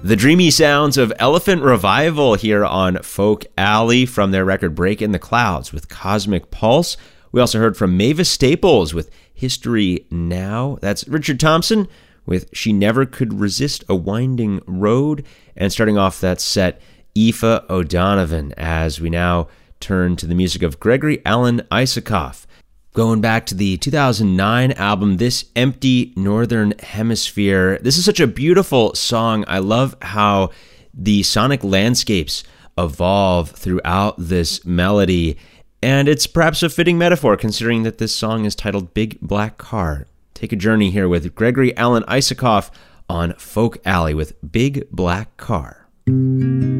The dreamy sounds of Elephant Revival here on Folk Alley from their record Break in the Clouds with Cosmic Pulse. We also heard from Mavis Staples with History Now. That's Richard Thompson with She Never Could Resist a Winding Road. And starting off that set, Aoife O'Donovan, as we now turn to the music of Gregory Alan Isakov. Going back to the 2009 album, This Empty Northern Hemisphere. This is such a beautiful song. I love how the sonic landscapes evolve throughout this melody. And it's perhaps a fitting metaphor considering that this song is titled Big Black Car. Take a journey here with Gregory Alan Isakov on Folk Alley with Big Black Car.